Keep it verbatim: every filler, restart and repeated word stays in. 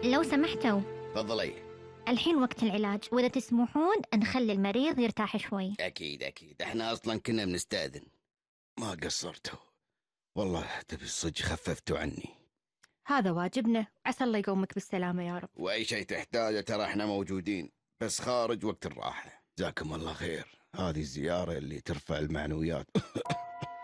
لو سمحتوا، تفضلي. الحين وقت العلاج، وإذا تسمحون نخلي المريض يرتاح شوي. أكيد أكيد، إحنا أصلا كنا بنستأذن. ما قصرتوا والله، تبي الصج خففتوا عني. هذا واجبنا، عسى الله يقومك بالسلامة يا رب. وأي شيء تحتاجه ترى إحنا موجودين، بس خارج وقت الراحة. جزاكم الله خير، هذه الزيارة اللي ترفع المعنويات.